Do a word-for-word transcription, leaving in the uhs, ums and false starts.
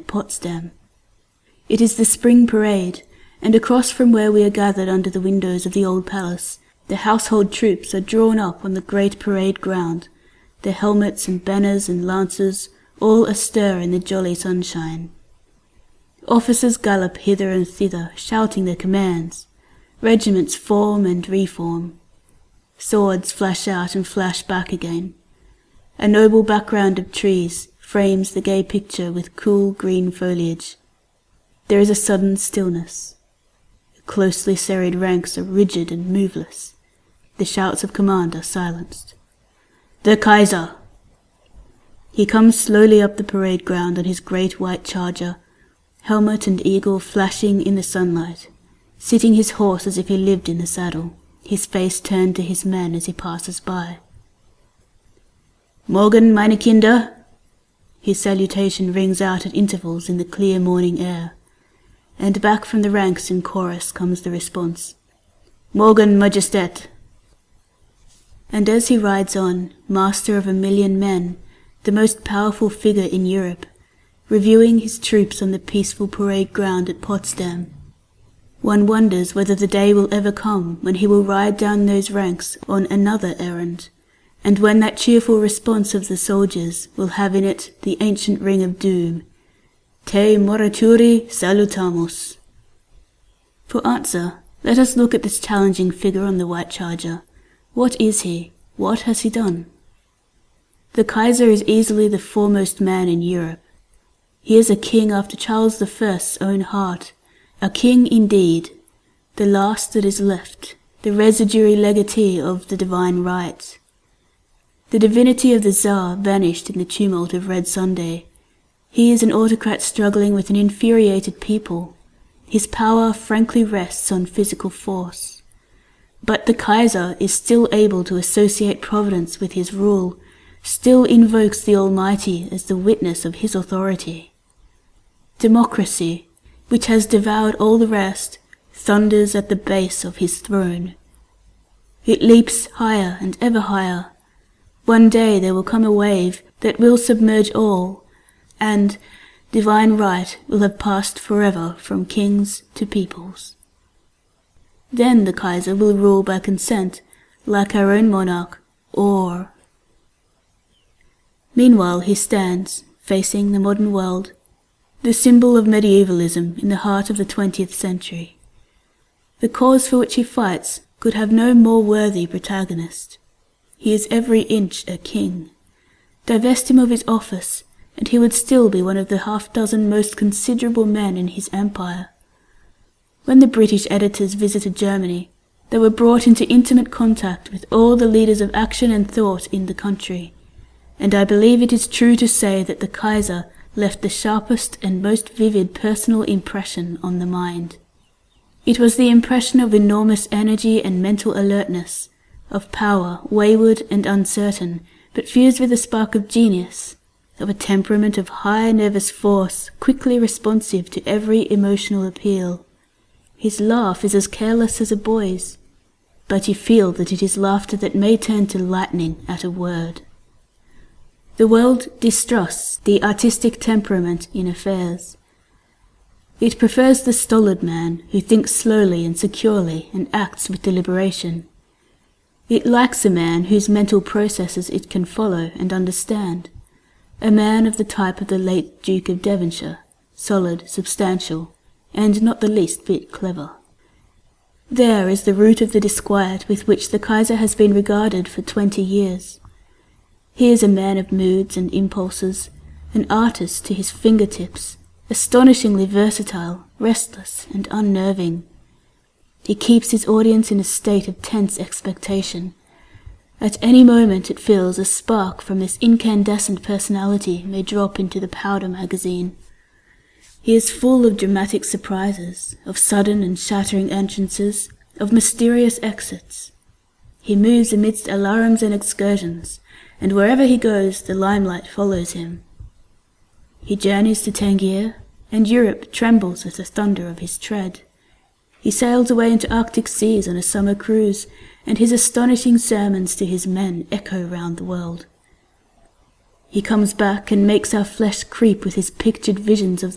Potsdam. It is the spring parade, and across from where we are gathered under the windows of the old palace, the household troops are drawn up on the great parade ground, their helmets and banners and lances all astir in the jolly sunshine. Officers gallop hither and thither, shouting their commands. Regiments form and reform. Swords flash out and flash back again. A noble background of trees frames the gay picture with cool green foliage. There is a sudden stillness. The closely serried ranks are rigid and moveless. The shouts of command are silenced. "The Kaiser!" He comes slowly up the parade ground on his great white charger, helmet and eagle flashing in the sunlight, sitting his horse as if he lived in the saddle, his face turned to his men as he passes by. "Morgen, meine Kinder!" His salutation rings out at intervals in the clear morning air, and back from the ranks in chorus comes the response, "Morgen, Majestat!" And as he rides on, master of a million men, the most powerful figure in Europe, reviewing his troops on the peaceful parade ground at Potsdam, one wonders whether the day will ever come when he will ride down those ranks on another errand, and when that cheerful response of the soldiers will have in it the ancient ring of doom, Te morituri salutamus. For answer, let us look at this challenging figure on the white charger. What is he? What has he done? The Kaiser is easily the foremost man in Europe. He is a king after Charles the First's own heart, a king indeed, the last that is left, the residuary legatee of the divine right. The divinity of the Tsar vanished in the tumult of Red Sunday. He is an autocrat struggling with an infuriated people. His power frankly rests on physical force. But the Kaiser is still able to associate providence with his rule, still invokes the Almighty as the witness of his authority. Democracy, which has devoured all the rest, thunders at the base of his throne. It leaps higher and ever higher. One day there will come a wave that will submerge all, and divine right will have passed forever from kings to peoples. Then the Kaiser will rule by consent, like our own monarch, or... Meanwhile he stands, facing the modern world, the symbol of medievalism in the heart of the twentieth century. The cause for which he fights could have no more worthy protagonist. He is every inch a king. Divest him of his office, and he would still be one of the half-dozen most considerable men in his empire. When the British editors visited Germany, they were brought into intimate contact with all the leaders of action and thought in the country, and I believe it is true to say that the Kaiser left the sharpest and most vivid personal impression on the mind. It was the impression of enormous energy and mental alertness, of power wayward and uncertain, but fused with a spark of genius, of a temperament of high nervous force, quickly responsive to every emotional appeal. His laugh is as careless as a boy's, but you feel that it is laughter that may turn to lightning at a word. The world distrusts the artistic temperament in affairs. It prefers the stolid man who thinks slowly and securely and acts with deliberation. It likes a man whose mental processes it can follow and understand, a man of the type of the late Duke of Devonshire, solid, substantial, and not the least bit clever. There is the root of the disquiet with which the Kaiser has been regarded for twenty years. He is a man of moods and impulses, an artist to his fingertips, astonishingly versatile, restless, and unnerving. He keeps his audience in a state of tense expectation. At any moment it feels a spark from this incandescent personality may drop into the powder magazine. He is full of dramatic surprises, of sudden and shattering entrances, of mysterious exits. He moves amidst alarums and excursions, and wherever he goes the limelight follows him. He journeys to Tangier, and Europe trembles at the thunder of his tread. He sails away into Arctic seas on a summer cruise, and his astonishing sermons to his men echo round the world. He comes back and makes our flesh creep with his pictured visions of